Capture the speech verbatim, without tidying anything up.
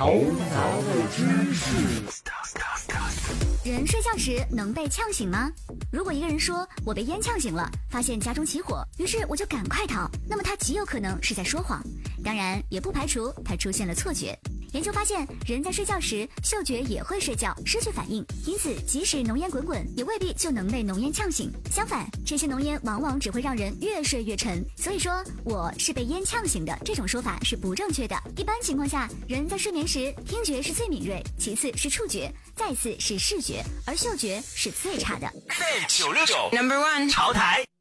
头脑的知识。 人睡觉时能被呛醒吗？如果一个人说我被烟呛醒了，发现家中起火，于是我就赶快逃，那么他极有可能是在说谎。当然，也不排除他出现了错觉。研究发现，人在睡觉时，嗅觉也会睡觉，失去反应，因此即使浓烟滚滚，也未必就能被浓烟呛醒。相反，这些浓烟往往只会让人越睡越沉。所以说，我是被烟呛醒的这种说法是不正确的。一般情况下，人在睡眠时，听觉是最敏锐，其次是触觉，再次是视觉，而嗅觉是最差的。 九六九 Number One 潮台。